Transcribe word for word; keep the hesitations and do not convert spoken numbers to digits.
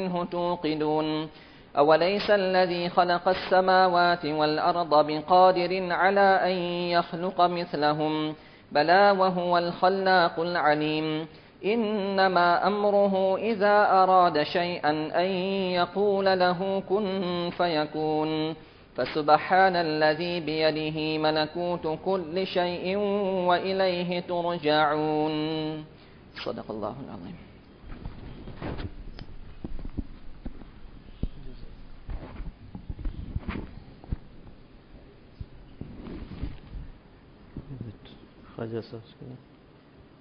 منه توقدون أوليس الذي خلق السماوات والأرض بقادر على أن يخلق مثلهم بلى وهو الخلاق العليم إنما أمره إذا أراد شيئا أن يقول له كن فيكون فسبحان الذي بيده ملكوت كل شيء وإليه ترجعون. صدق الله العظيم. خواجه صاحب